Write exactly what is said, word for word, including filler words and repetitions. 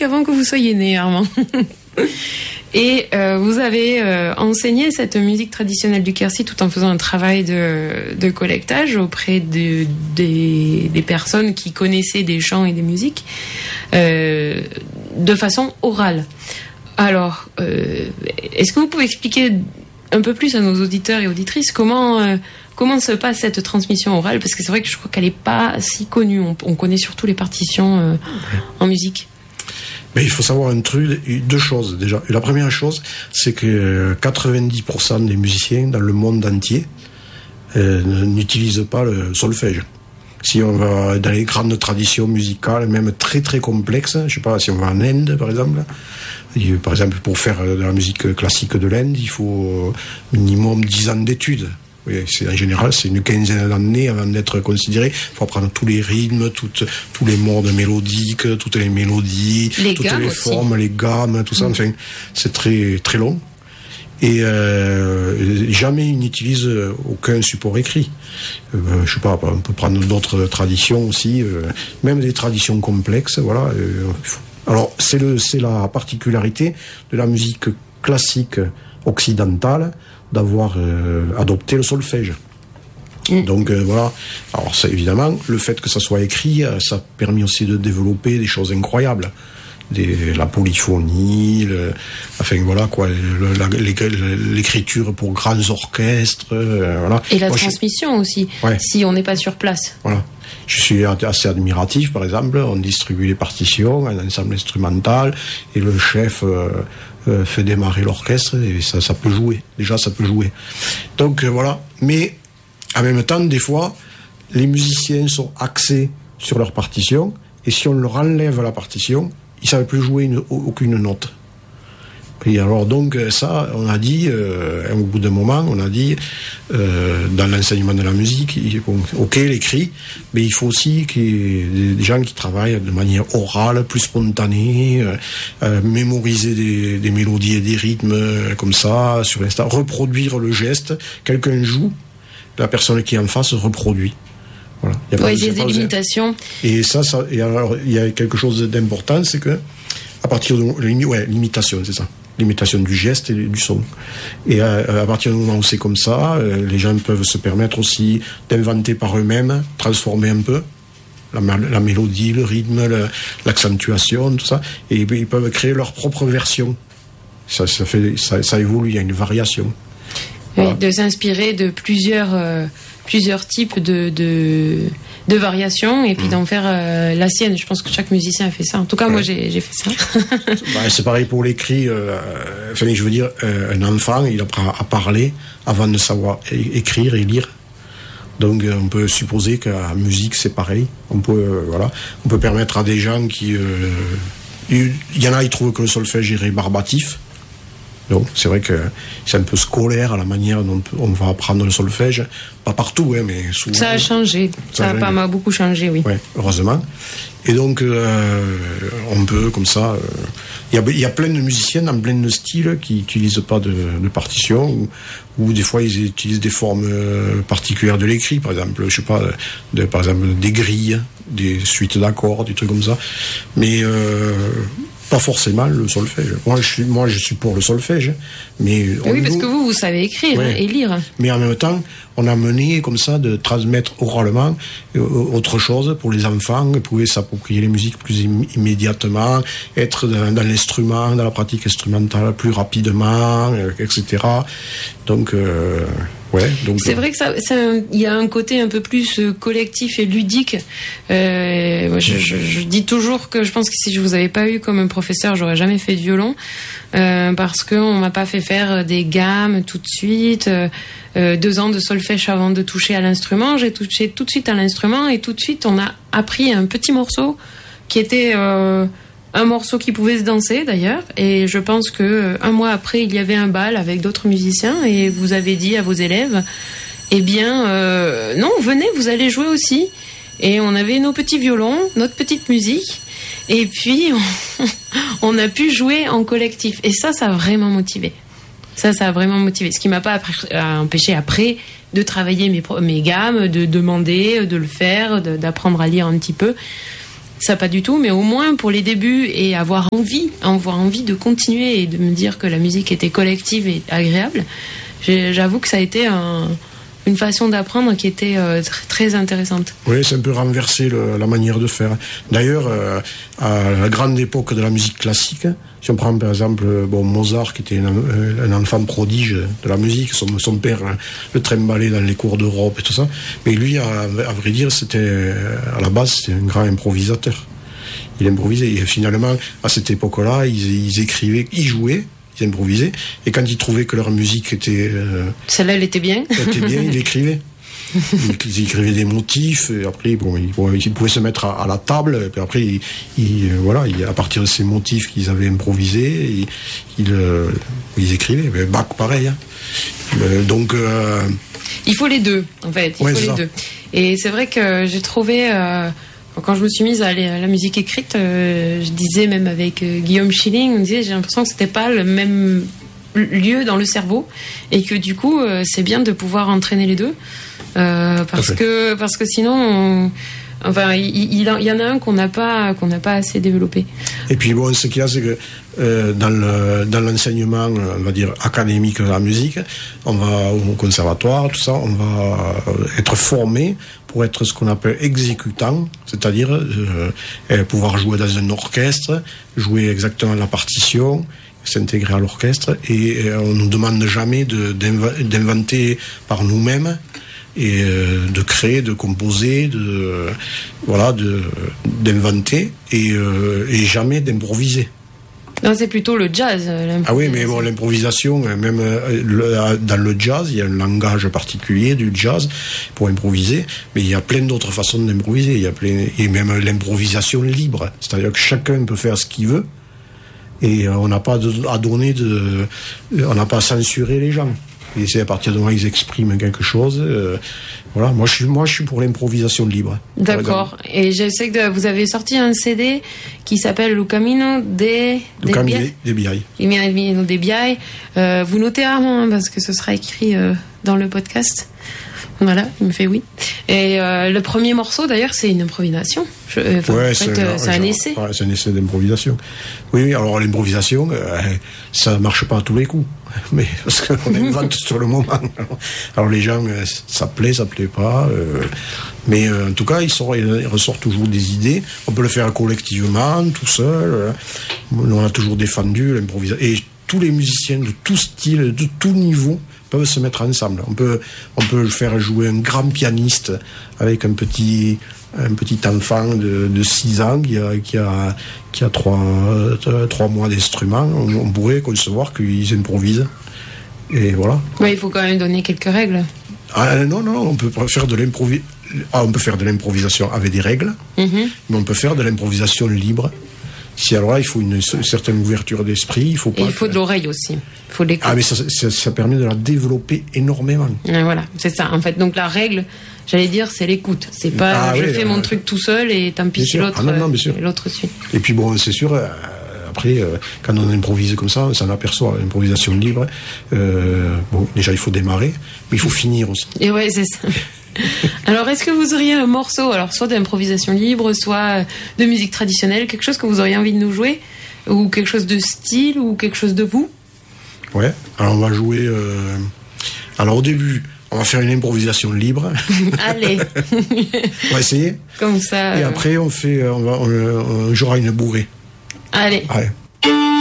musique avant que vous soyez né, Armand. Et euh, vous avez euh, enseigné cette musique traditionnelle du Quercy tout en faisant un travail de, de collectage auprès de, des, des personnes qui connaissaient des chants et des musiques euh, de façon orale. Alors, euh, est-ce que vous pouvez expliquer un peu plus à nos auditeurs et auditrices comment, euh, comment se passe cette transmission orale? Parce que c'est vrai que je crois qu'elle n'est pas si connue. On, on connaît surtout les partitions euh, en musique. Mais il faut savoir un truc, deux choses déjà. Et la première chose, c'est que quatre-vingt-dix pour cent des musiciens dans le monde entier euh, n'utilisent pas le solfège. Si on va dans les grandes traditions musicales, même très très complexes, je sais pas, si on va en Inde par exemple, par exemple pour faire de la musique classique de l'Inde, il faut minimum dix ans d'études. Oui, c'est, en général, c'est une quinzaine d'années avant d'être considéré. Il faut apprendre tous les rythmes, toutes, tous les modes mélodiques, toutes les mélodies, les toutes les aussi. formes, les gammes, tout ça. Mmh. Enfin, c'est très, très long. Et euh, jamais ils n'utilisent aucun support écrit. Euh, je sais pas, on peut prendre d'autres traditions aussi, euh, même des traditions complexes. Voilà. Euh, alors, c'est, le, c'est la particularité de la musique classique occidentale, d'avoir euh, adopté le solfège. Mmh. Donc euh, voilà. Alors ça, évidemment, le fait que ça soit écrit, euh, ça a permis aussi de développer des choses incroyables. Des, la polyphonie, le, enfin voilà quoi, le, la, l'écriture pour grands orchestres, euh, voilà. Et la Moi, transmission je, aussi, ouais. si on n'est pas sur place. Voilà. Je suis assez admiratif, par exemple, on distribue les partitions, un ensemble instrumental, et le chef euh, euh, fait démarrer l'orchestre, et ça, ça peut jouer. Déjà, ça peut jouer. Donc, euh, voilà. Mais, en même temps, des fois, les musiciens sont axés sur leur partition, et si on leur enlève la partition, ils ne savent plus jouer une, aucune note. Et alors donc ça, on a dit, euh, au bout d'un moment, on a dit, euh, dans l'enseignement de la musique, bon, ok l'écrit, mais il faut aussi qu'il y ait des gens qui travaillent de manière orale, plus spontanée, euh, euh, mémoriser des, des mélodies et des rythmes euh, comme ça, sur l'instant, reproduire le geste, quelqu'un joue, la personne qui est en face reproduit. Voilà. Il y a ouais, il y a des limitations. Et ça, ça, et alors, il y a quelque chose d'important, c'est que, à partir de, ouais, l'imitation, c'est ça. L'imitation du geste et du son. Et à, à partir du moment où c'est comme ça, euh, les gens peuvent se permettre aussi d'inventer par eux-mêmes, transformer un peu la, la mélodie, le rythme, le, l'accentuation, tout ça, et ils peuvent créer leur propre version. Ça, ça, fait, ça, ça évolue, il y a une variation. Oui, voilà. De s'inspirer de plusieurs, euh, plusieurs types de, de, de variations et puis mmh. d'en faire euh, la sienne. Je pense que chaque musicien a fait ça. En tout cas, ouais. moi, j'ai, j'ai fait ça. Bah, c'est pareil pour l'écrit. Euh, enfin, je veux dire, euh, un enfant, il apprend à parler avant de savoir é- écrire et lire. Donc, euh, on peut supposer qu'à musique, c'est pareil. On peut, euh, voilà, on peut permettre à des gens qui... Euh, il y en a, ils trouvent que le solfège est rébarbatif. Donc, c'est vrai que c'est un peu scolaire à la manière dont on va apprendre le solfège. Pas partout, hein, mais souvent. Ça a changé. Ça, ça a pas mal beaucoup changé, oui. Ouais, heureusement. Et donc, euh, on peut, comme ça... Il euh, y, y a plein de musiciens dans plein de styles qui n'utilisent pas de, de partition, ou, ou des fois, ils utilisent des formes particulières de l'écrit, par exemple, je sais pas, de, par exemple, des grilles, des suites d'accords, des trucs comme ça. Mais... Euh, pas forcément le solfège. Moi je, suis, moi, je suis pour le solfège. Mais oui, parce nous, que vous, vous savez écrire ouais, hein, et lire. Mais en même temps, on a mené comme ça de transmettre oralement euh, autre chose pour les enfants, pouvoir s'approprier les musiques plus im- immédiatement, être dans, dans l'instrument, dans la pratique instrumentale plus rapidement, euh, et cetera. Donc... Euh, Ouais, donc c'est vrai que ça, ça, il y a un côté un peu plus collectif et ludique. Euh, moi, je, je, je dis toujours que je pense que si je vous avais pas eu comme un professeur, j'aurais jamais fait de violon, euh, parce que on m'a pas fait faire des gammes tout de suite. Euh, deux ans de solfège avant de toucher à l'instrument, j'ai touché tout de suite à l'instrument et tout de suite on a appris un petit morceau qui était euh, un morceau qui pouvait se danser d'ailleurs, et je pense que euh, un mois après il y avait un bal avec d'autres musiciens et vous avez dit à vos élèves eh bien euh, non, venez, vous allez jouer aussi. Et on avait nos petits violons, notre petite musique, et puis on, on a pu jouer en collectif, et ça ça a vraiment motivé. Ça ça a vraiment motivé, ce qui m'a pas empêché après de travailler mes, mes gammes, de demander de le faire, de, d'apprendre à lire un petit peu. ça pas du tout, mais au moins pour les débuts et avoir envie, avoir envie de continuer et de me dire que la musique était collective et agréable, j'ai, j'avoue que ça a été un, une façon d'apprendre qui était euh, très, très intéressante. Oui, c'est un peu renversé le, la manière de faire. D'ailleurs, euh, à la grande époque de la musique classique, si on prend par exemple bon, Mozart, qui était un, un enfant prodige de la musique, son, son père le trimbalait dans les cours d'Europe et tout ça, mais lui, à, à vrai dire, c'était à la base, c'était un grand improvisateur. Il improvisait, et finalement, à cette époque-là, ils, ils écrivaient, ils jouaient, ils improvisaient, et quand ils trouvaient que leur musique était... Euh, Celle-là, elle était bien. Elle était bien, ils l'écrivaient. Ils écrivaient des motifs, et après, bon, ils, ils pouvaient se mettre à, à la table, et puis après, ils, ils, voilà, ils, à partir de ces motifs qu'ils avaient improvisés, ils, ils, euh, ils écrivaient. Mais Bach, pareil. Hein. Euh, donc... Euh, il faut les deux, en fait. Il ouais, faut les ça. deux. Et c'est vrai que j'ai trouvé... Euh, quand je me suis mise à aller à la musique écrite, euh, je disais même avec euh, Guillaume Schilling, on disait, j'ai l'impression que c'était pas le même lieu dans le cerveau, et que du coup, euh, c'est bien de pouvoir entraîner les deux. Euh, parce que parce que sinon on, enfin il, il, il y en a un qu'on n'a pas qu'on n'a pas assez développé. Et puis bon, ce qu'il y a, c'est que euh, dans le, dans l'enseignement, on va dire académique de la musique, on va au conservatoire, tout ça, on va être formé pour être ce qu'on appelle exécutant, c'est-à-dire euh, pouvoir jouer dans un orchestre, jouer exactement la partition, s'intégrer à l'orchestre, et euh, on ne nous demande jamais de, d'inv- d'inventer par nous-mêmes, et euh, de créer, de composer, de voilà, de d'inventer, et, euh, et jamais d'improviser. Non, c'est plutôt le jazz. Ah oui, mais bon, l'improvisation, même euh, le, dans le jazz, il y a un langage particulier du jazz pour improviser, mais il y a plein d'autres façons d'improviser. Il y a plein, et même l'improvisation libre, c'est-à-dire que chacun peut faire ce qu'il veut, et on n'a pas de, à donner de, on n'a pas à censurer les gens. Et c'est à partir de moment où ils expriment quelque chose. Euh, voilà, moi je suis, moi je suis pour l'improvisation libre. D'accord. Et je sais que vous avez sorti un C D qui s'appelle Le Camino de Le Camino de Biai. Le Camino de Biai. Euh, vous notez rarement, hein, parce que ce sera écrit euh, dans le podcast. Voilà, il me fait oui. Et euh, le premier morceau, d'ailleurs, c'est une improvisation. Je, euh, ouais, en fait, c'est, euh, c'est un genre, essai. Ouais, c'est un essai d'improvisation. Oui, oui, alors l'improvisation, euh, ça marche pas à tous les coups. Mais parce qu'on invente sur le moment. Alors, alors les gens, euh, ça plaît, ça plaît pas. Euh, mais euh, en tout cas, ils, sont, ils ressortent toujours des idées. On peut le faire collectivement, tout seul. Euh, on a toujours défendu l'improvisation. Et tous les musiciens de tout style, de tout niveau, peuvent se mettre ensemble. On peut, on peut faire jouer un grand pianiste avec un petit, un petit enfant de, de six ans qui a, qui a, qui a trois, euh, trois mois d'instrument. On, on pourrait concevoir qu'ils improvisent. Et voilà. Mais il faut quand même donner quelques règles. Ah, non, non, on peut faire de l'improvi... ah, on peut faire de l'improvisation avec des règles, mm-hmm. mais on peut faire de l'improvisation libre. Si alors là, il faut une, une certaine ouverture d'esprit, il faut pas. Et il faut de l'oreille aussi. Il faut l'écoute. Ah, mais ça, ça, ça permet de la développer énormément. Et voilà, c'est ça. En fait, donc la règle, j'allais dire, c'est l'écoute. C'est pas, ah, je oui, fais euh, mon truc tout seul et tant pis si l'autre, ah, non, non, euh, l'autre suit. Et puis bon, c'est sûr. Euh, après, euh, quand on improvise comme ça, on s'en aperçoit. L'improvisation libre. Euh, bon, déjà, il faut démarrer, mais il faut finir aussi. Et ouais, c'est ça. Alors, est-ce que vous auriez un morceau, alors soit d'improvisation libre, soit de musique traditionnelle, quelque chose que vous auriez envie de nous jouer, ou quelque chose de style, ou quelque chose de vous? Ouais. Alors, on va jouer. Euh... Alors, au début, on va faire une improvisation libre. Allez. On va essayer. Comme ça. Et euh... après, on fait, on va, on, on jouera une bourrée. Allez. Allez.